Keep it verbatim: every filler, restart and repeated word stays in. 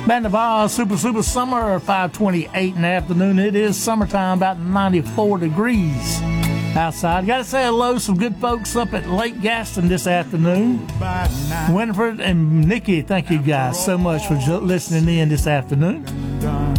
Band of Oz, Super Super Summer, five twenty-eight in the afternoon. It is summertime, about ninety-four degrees outside. Got to say hello to some good folks up at Lake Gaston this afternoon. Winifred and Nikki, thank you guys so much for listening in this afternoon.